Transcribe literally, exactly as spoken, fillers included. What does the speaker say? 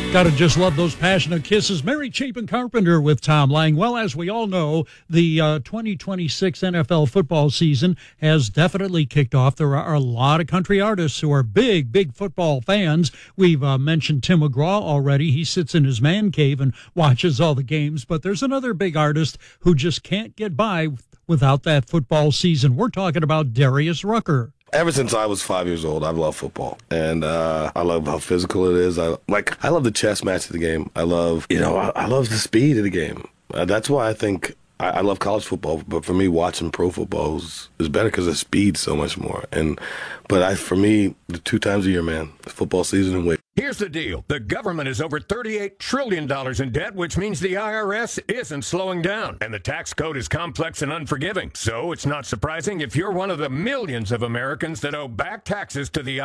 Gotta just love those passionate kisses. Mary Chapin Carpenter with Tom Lang. Well, as we all know, the uh, twenty twenty-six N F L football season has definitely kicked off. There are a lot of country artists who are big, big football fans. We've uh, mentioned Tim McGraw already. He sits in his man cave and watches all the games. But there's another big artist who just can't get by without that football season. We're talking about Darius Rucker. Ever since I was five years old, I've loved football, and uh, I love how physical it is. I like, I love the chess match of the game. I love, you know, I, I love the speed of the game. Uh, that's why I think I, I love college football. But for me, watching pro football is, is better because the speed so much more. And but I, for me, the two times a year, man, football season and wait. Here's the deal. The government is over thirty-eight trillion dollars in debt, which means the I R S isn't slowing down. And the tax code is complex and unforgiving. So it's not surprising if you're one of the millions of Americans that owe back taxes to the